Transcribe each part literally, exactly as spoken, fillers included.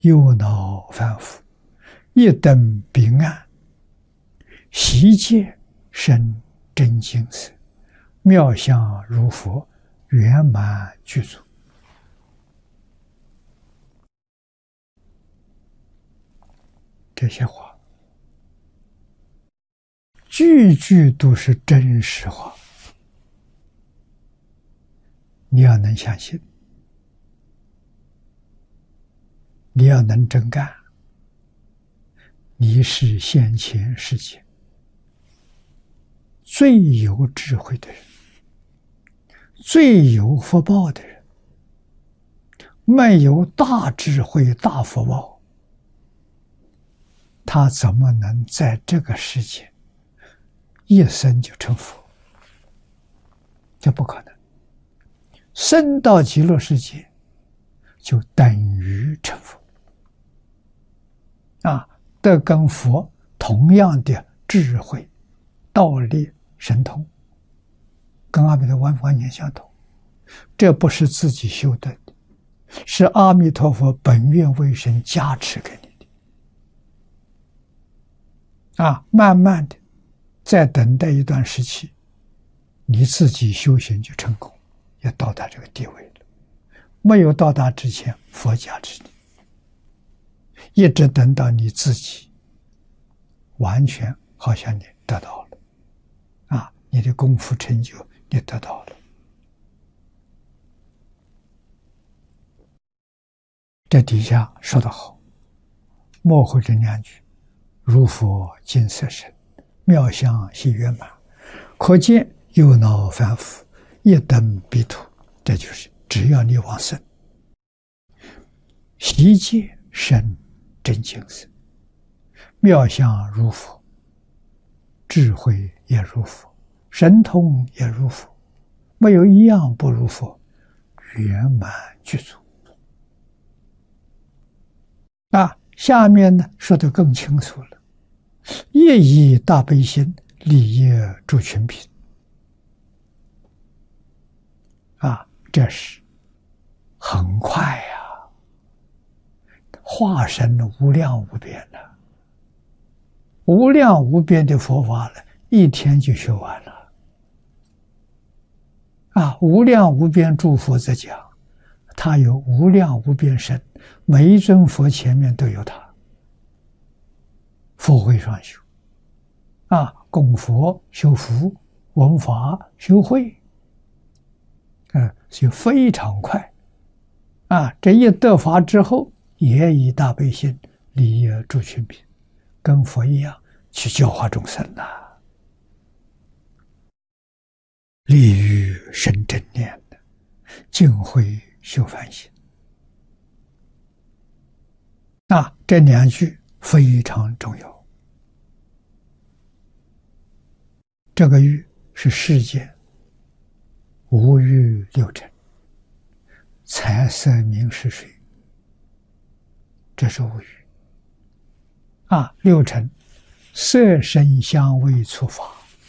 忧恼反复，一等彼岸，悉皆生真净色，妙相如佛，圆满具足。这些话句句都是真实话，你要能相信，你要能真干，你是先前世界最有智慧的人，最有福报的人。没有大智慧大福报，他怎么能在这个世界一生就成佛？这不可能。生到极乐世界就等于成佛啊，得跟佛同样的智慧道理神通，跟阿弥陀完完全相同。这不是自己修得的，是阿弥陀佛本愿威神加持给你的啊！慢慢的再等待一段时期，你自己修行就成功，也到达这个地位了。没有到达之前，佛加持你，一直等到你自己完全好像你得到了啊，你的功夫成就你得到了。这底下说得好，末后这两句，如佛金色身，妙相悉圆满，可见忧恼反复，一等彼土。这就是只要你往生，悉皆生真净色，妙相如佛，智慧也如佛，神通也如佛，没有一样不如佛，圆满具足。啊，下面呢说得更清楚了，业以大悲心，利业诸群品。啊，这是很快呀，化身无量无边了，无量无边的佛法了，一天就学完了。啊，无量无边诸佛在讲，他有无量无边身，每一尊佛前面都有他。佛会双修，啊，供佛修福，闻法修慧，嗯，就非常快。啊，这一得法之后，也以大悲心利益诸群品，跟佛一样去教化众生呐、啊，利于生正念的，净慧修梵行。啊，这两句非常重要。这个欲是世间五欲六尘，财色名食睡，这是五欲。啊，六尘，色声香味触法，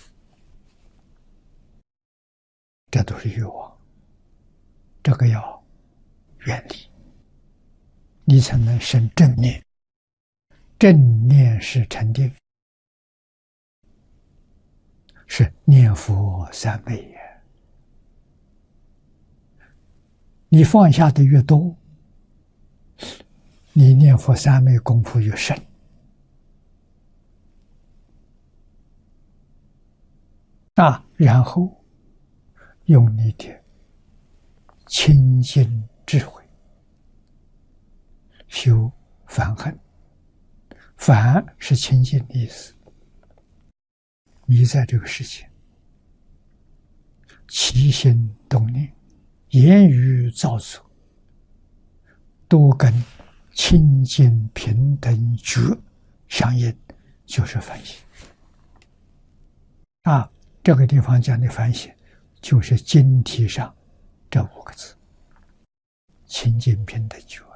这都是欲望，这个要远离，你才能生正念。正念是禅定，是念佛三昧也。你放下的越多，你念佛三昧功夫越深。啊，然后用你的清净智慧修梵行，梵是清净的意思。你在这个世界起心动念，言语造作，都跟清净平等觉相应，就是梵行。啊，这个地方讲的梵行，就是经题上这五个字：清净平等觉。